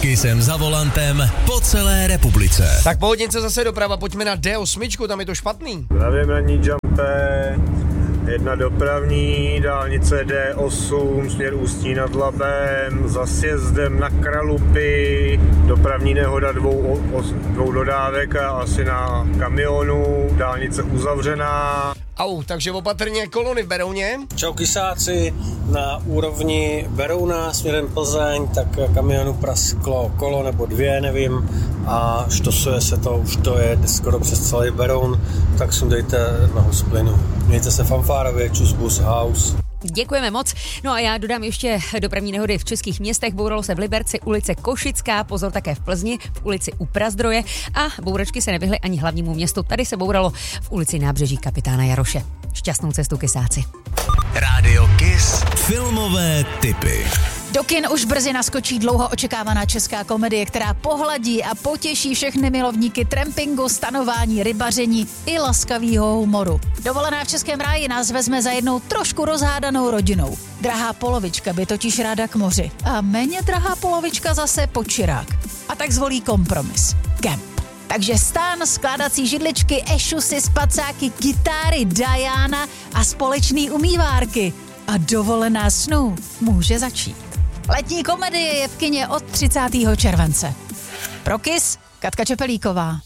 Kissem za volantem po celé republice. Tak po hodince zase doprava, pojďme na D8, tam je to špatný. Zdravím na ní Jumpé, jedna dopravní, dálnice D8, směr Ústí nad Labem, za sjezdem na Kralupy, dopravní nehoda dvou dodávek a asi na kamionu, dálnice uzavřená. Takže opatrně kolony v Berouně. Čau kysáci, na úrovni Berouna směrem Plzeň, tak kamionu prasklo kolo nebo dvě, nevím, a štosuje se to, už to je skoro přes celý Beroun, tak sundejte nohu z plynu. Mějte se fanfárově, čus bus house. Děkujeme moc. No a já dodám ještě dopravní nehody v českých městech. Bouralo se v Liberci, ulice Košická, pozor také v Plzni, v ulici U Prazdroje a bouračky se nevyhly ani hlavnímu městu. Tady se bouralo v ulici Nábřeží kapitána Jaroše. Šťastnou cestu, kysáci. Rádio Kiss. Filmové tipy. Do kin už brzy naskočí dlouho očekávaná česká komedie, která pohladí a potěší všechny milovníky trampingu, stanování, rybaření i laskavýho humoru. Dovolená v Českém ráji nás vezme za jednou trošku rozhádanou rodinou. Drahá polovička by totiž ráda k moři a méně drahá polovička zase počirák. A tak zvolí kompromis. Kemp. Takže stán, skládací židličky, ešusy, spacáky, kytáry, Diana a společný umývárky. A dovolená snů může začít. Letní komedie je v kině od 30. července. Pro Kiss, Katka Čepelíková.